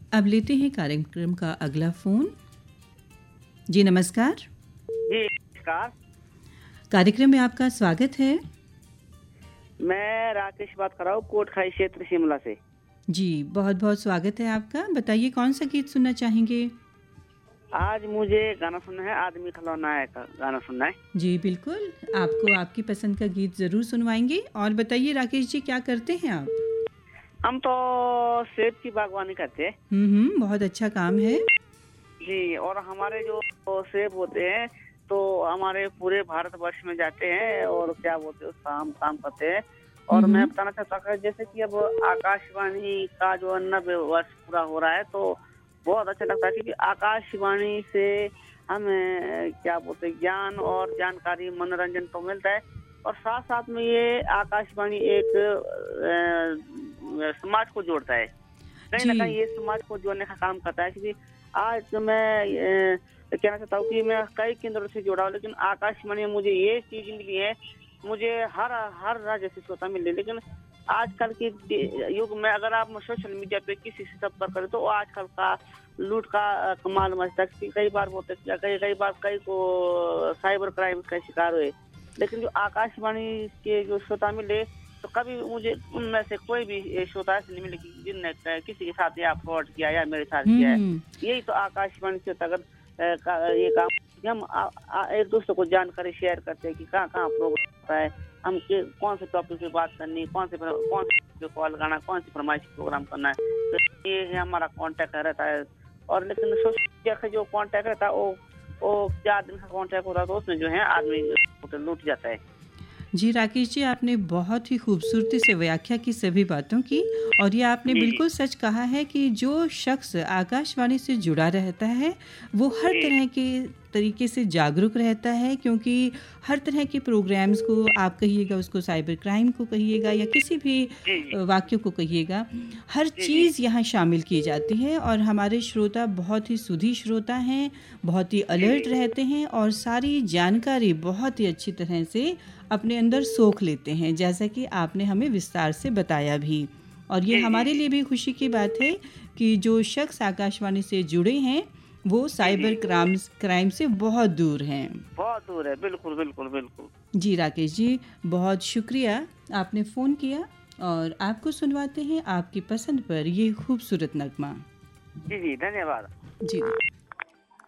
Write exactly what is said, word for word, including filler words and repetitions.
अब लेते हैं कार्यक्रम का अगला फ़ोन। जी नमस्कार। जी नमस्कार। कार्यक्रम में आपका स्वागत है। मैं राकेश बात कर रहा हूँ कोटखाई क्षेत्र शिमला से। जी बहुत बहुत स्वागत है आपका। बताइए कौन सा गीत सुनना चाहेंगे? आज मुझे गाना सुनना है, आदमी खिलौना है का गाना सुनना है। जी बिल्कुल, आपको आपकी पसंद का गीत ज़रूर सुनवाएंगे। और बताइए राकेश जी, क्या करते हैं आप? हम तो सेब की बागवानी करते हैं। हम्म हम्म बहुत अच्छा काम है। जी, और हमारे जो सेब होते हैं तो हमारे पूरे भारतवर्ष में जाते हैं और क्या बोलते हैं उसका हम काम करते हैं। और मैं बताना चाहता हूँ जैसे कि अब आकाशवाणी का जो नब्बे वर्ष पूरा हो रहा है तो बहुत अच्छा लगता है, क्योंकि आकाशवाणी से हमें क्या बोलते हैं ज्ञान और जानकारी मनोरंजन तो मिलता है, और साथ साथ में ये आकाशवाणी एक समाज को जोड़ता है। कहीं ना कहीं ये समाज को जोड़ने का काम करता है, क्योंकि आज तो मैं ए, कहना चाहता हूँ कि मैं कई केंद्रों से जुड़ा हूँ, लेकिन आकाशवाणी में मुझे ये चीज मिली है, मुझे हर हर राज्य से श्रोता मिले। लेकिन आजकल के युग में अगर आप सोशल मीडिया पे किसी से संपर्क करें तो आजकल का लूट का कमाल मचता है। कई बार बोलते कई कई बार कई को साइबर क्राइम का शिकार हुए, लेकिन जो आकाशवाणी के जो श्रोता मिले तो कभी मुझे उनमें से कोई भी श्रोता ऐसे नहीं मिले जिनने किसी के साथ या फ्रॉड किया या मेरे साथ किया है। यही तो आकाशवाणी से अगर ये काम हम आ, आ, एक दूसरे को जानकारी शेयर करते हैं कि कहाँ कहाँ प्रोग्राम होता है, हम के कौन से टॉपिक पे बात करनी, कौन से कौन से कॉल करना, कौन सी फरमाइश प्रोग्राम करना है, तो ये हमारा कांटेक्ट रहता है। और लेकिन सोशल मीडिया का जो कांटेक्ट रहता है वो वो चार दिन का कांटेक्ट होता है, तो उसमें जो है आदमी लूट जाता है। जी राकेश जी, आपने बहुत ही खूबसूरती से व्याख्या की सभी बातों की, और ये आपने बिल्कुल सच कहा है कि जो शख्स आकाशवाणी से जुड़ा रहता है वो हर तरह के तरीके से जागरूक रहता है, क्योंकि हर तरह के प्रोग्राम्स को आप कहिएगा, उसको साइबर क्राइम को कहिएगा या किसी भी वाक्य को कहिएगा, हर चीज़ यहाँ शामिल की जाती है। और हमारे श्रोता बहुत ही सुधी श्रोता हैं, बहुत ही अलर्ट रहते हैं और सारी जानकारी बहुत ही अच्छी तरह से अपने अंदर सोख लेते हैं, जैसा कि आपने हमें विस्तार से बताया भी। और ये हमारे लिए भी खुशी की बात है कि जो शख्स आकाशवाणी से जुड़े हैं वो साइबर क्राइम क्राइम से बहुत दूर हैं। बहुत दूर है, बिल्कुल बिल्कुल बिल्कुल। जी राकेश जी, बहुत शुक्रिया आपने फ़ोन किया, और आपको सुनवाते हैं आपकी पसंद पर ये खूबसूरत नगमा। जी जी धन्यवाद। जी।